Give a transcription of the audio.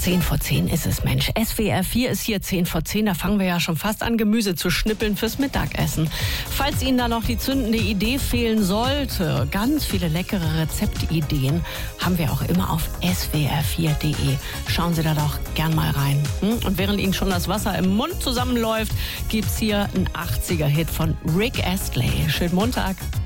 10:10 ist es, Mensch. SWR 4 ist hier 10:10. Da fangen wir ja schon fast an, Gemüse zu schnippeln fürs Mittagessen. Falls Ihnen da noch die zündende Idee fehlen sollte, ganz viele leckere Rezeptideen haben wir auch immer auf swr4.de. Schauen Sie da doch gern mal rein. Und während Ihnen schon das Wasser im Mund zusammenläuft, gibt's hier einen 80er-Hit von Rick Astley. Schönen Montag.